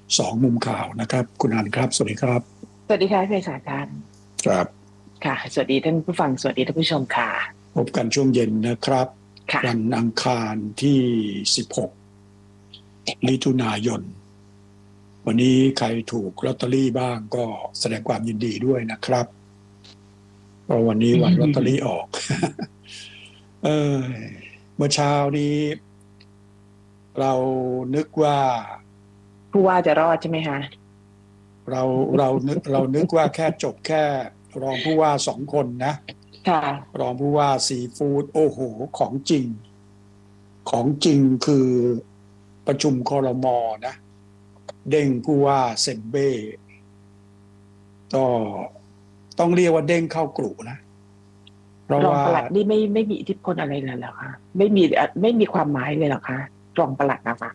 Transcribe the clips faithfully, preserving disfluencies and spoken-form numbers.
สองมุมข่าวนะครับคุณอันครับสวัสดีครับสวัสดีค่ะพี่สายการครับค่ะสวัสดีท่านผู้ฟังสวัสดีท่านผู้ชมค่ะพบกันช่วงเย็นนะครับค่ะวันอังคารที่สิบหกมิถุนายนวันนี้ใครถูกลอตเตอรี่บ้างก็แสดงความยินดีด้วยนะครับเพราะวันนี้วันลอตเตอรี่ออก เออเมื่อเช้านี้เรานึกว่าผู้ว่าจะรอดใช่ไหมคะเราเรานึกเรานึกว่าแค่จบแค่รองผู้ว่าสองคนนะค่ะรองผู้ว่าซีฟู้ดโอ้โหของจริงของจริงคือประชุมครม.นะเด้งผู้ว่าเซมเบ้ก็ต้องเรียกว่าเด้งเข้ากลุ่นะเพราะรองว่าปลัดนี่ไม่ไม่มีอิทธิพลอะไรเลยเหรอคะไม่มีไม่มีความหมายเลยเหรอคะรองปลัดนะคะ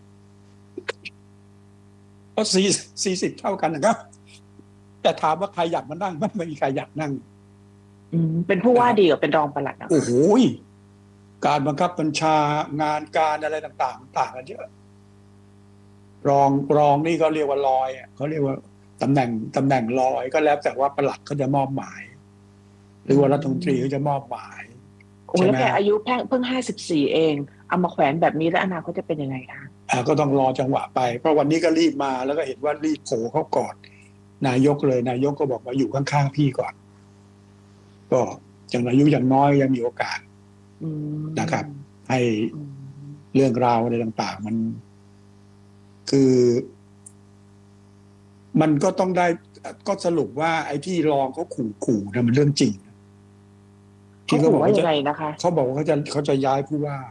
ก็สี่สี่สิบเท่ากันนะครับแต่ถามว่าใครอยากมานั่งไม่มีใครอยากนั่งอืมเป็นผู้ว่าดีกว่าเป็นรองปลัดนะโอ้คะโหการบังคับบัญชางานการอะไรต่างๆต่างกันเยอะรองรองนี่เขาเรียกว่าลอยเขาเรียกว่าตำแหน่งตำแหน่งลอยก็แล้วแต่ว่าปลัดเขาจะมอบหมายหรือว่ารัฐมนตรีเขาจะมอบหมายโอ้ใช่ไหมแล้วแกอายุเพิ่งเพิ่งห้าสิบสี่เองเอามาแขวนแบบนี้แล้วอนาคตจะเป็นยังไงคะอ่าก็ต้องรอจังหวะไปเพราะวันนี้ก็รีบมาแล้วก็เห็นว่ารีบโผล่เขาก่อนนายกเลยนายกก็บอกว่าอยู่ข้างๆพี่ก่อนก็จังอายุอย่างน้อยยังมีโอกาสอืมนะครับให้อืมเรื่องราวอะไรต่างๆมันคือ มันก็ต้องได้ก็สรุปว่าไอ้ที่รองเขาขู่ๆนะมันเรื่องจริงเขาที่เขาขู่ว่ายับอกว่าจะงไงนะคะเขาบอกว่าเขาจะเขาจะย้ายผู้ว่า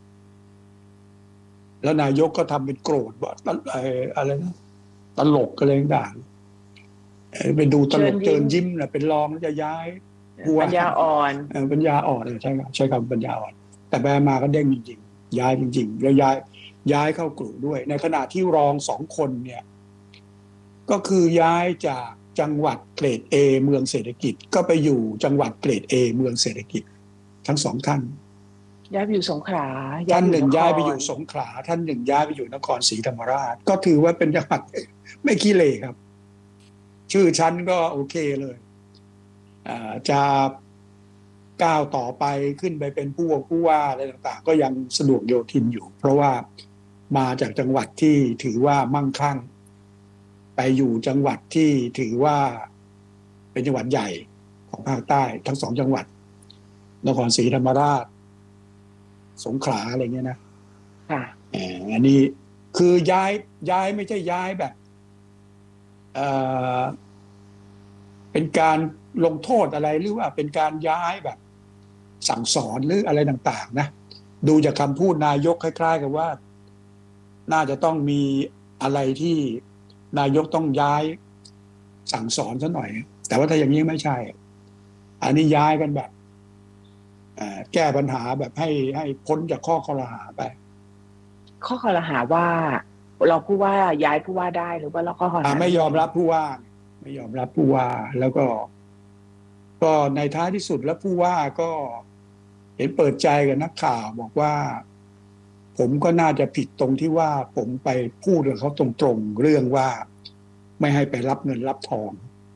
แล้วนายกก็ทำเป็นโกรธว่าอะไรนะตลกอะไรต่างๆไปดูตลกเจิญยิ้มนะเป็นรองแล้วจะย้ายผู้ปัว่าญญาอ่อนปัญญาอ่อนใช่ครับใช้คำปัญญาอ่อนแต่แปลมาก็เด้งจริงๆย้ายจริงๆแล้วย้ายย้ายเข้ากลุ่มด้วยในขณะที่รองสองคนเนี่ยก็คือย้ายจากจังหวัดเกรด A เมืองเศรษฐกิจก็ไปอยู่จังหวัดเกรด A เมืองเศรษฐกิจทั้งสองท่านย้ายไปอยู่สงขลาท่านหนึ่งย้ายไปอนยู่สงขลาท่านหนึ่งย้ายไปอยู่นครศรีธรรมราชก็ถือว่าเป็นจังหวัดไม่ขี้เหร่ครับชื่อชั้นก็โอเคเลยจะก้าวต่อไปขึ้นไปเป็นผู้ว่าผู้ว่าอะไรต่างๆก็ยังสะดวกโยทินอยู่เพราะว่ามาจากจังหวัดที่ถือว่ามั่งคั่งไปอยู่จังหวัดที่ถือว่าเป็นจังหวัดใหญ่ของภาคใต้ทั้งสองจังหวัดนครศรีธรรมราชสงขลาอะไรเงี้ยนะค่ะอันนี้คือย้ายย้ายไม่ใช่ย้ายแบบเอ่อเป็นการลงโทษอะไรหรือว่าเป็นการย้ายแบบสั่งสอนหรืออะไรต่างๆนะดูจากคำพูดนายกคล้ายๆกับว่าน่าจะต้องมีอะไรที่นายกต้องย้ายสั่งสอนซะหน่อยแต่ว่าถ้าอย่างนี้ไม่ใช่อันนี้ย้ายกันแบบแก้ปัญหาแบบให้ให้พ้นจากข้อคอรหาไปข้อคอรหาว่าเราผู้ว่าย้ายผู้ว่าได้หรือว่าเราข้อคอรหาไม่ยอมรับผู้ว่าไม่ยอมรับผู้ว่าแล้วก็ก็ในท้ายที่สุดแล้วผู้ว่าก็เห็นเปิดใจกับนักข่าวบอกว่าผมก็น่าจะผิดตรงที่ว่าผมไปพูดกับเขาตรงๆเรื่องว่าไม่ให้ไปรับเงินรับทอง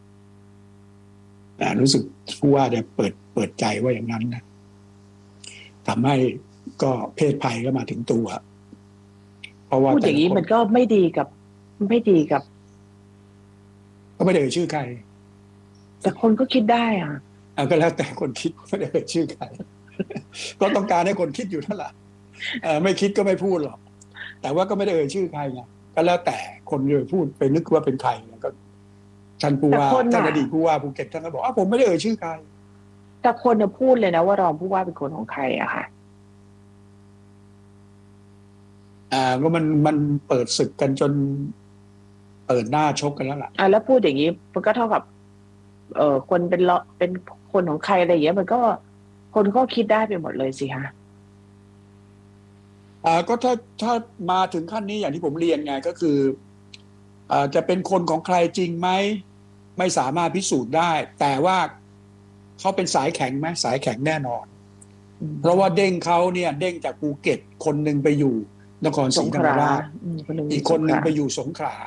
รู้สึกผู้ว่าเนี่ยเปิดเปิดใจว่าอย่างนั้นนะทำให้ก็เพศภัยก็มาถึงตัวเพราะว่าพูดอย่างนี้มันก็ไม่ดีกับไม่ดีกับก็ไม่ได้เอ่ยชื่อใครแต่คนก็คิดได้อ่ะก็แล้วแต่คนคิดไม่ได้เอ่ยชื่อใครก็ต้องการให้คนคิดอยู่เท่าไหร่ไม่คิดก็ไม่พูดหรอกแต่ว่าก็ไม่ได้เอ่ยชื่อใครไงก็แล้วแต่คนเลยพูดไปนึกว่าเป็นใครก็ท่านผู้ว่าท่านอดีตผู้ว่าภูเก็ตท่านก็บอกว่าผมไม่ได้เอ่ยชื่อใครแต่คนจะพูดเลยนะว่ารองผู้ว่าเป็นคนของใครอะค่ะอ่าก็มันมันเปิดศึกกันจนเปิดหน้าชกกันแล้วล่ะอ่าแล้วพูดอย่างนี้มันก็เท่ากับเอ่อคนเป็นเลาะเป็นคนของใครอะไรอย่างเงี้ยมันก็คนก็คิดได้ไปหมดเลยสิฮะอ่าก็ถ้าถ้ามาถึงขั้นนี้อย่างที่ผมเรียนไงก็คืออ่าจะเป็นคนของใครจริงไหมไม่สามารถพิสูจน์ได้แต่ว่าเขาเป็นสายแข็งไหมสายแข็งแน่นอนเพราะว่าเด้งเขาเนี่ยเด้งจากภูเก็ตคนหนึ่งไปอยู่นครศรีธรรมราชอีกคนหนึ่งไปอยู่สงขลา